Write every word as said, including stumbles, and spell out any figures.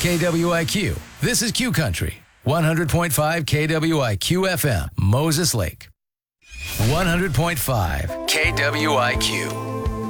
K W I Q. This is Q Country. one hundred point five K W I Q F M, Moses Lake. one hundred point five K W I Q.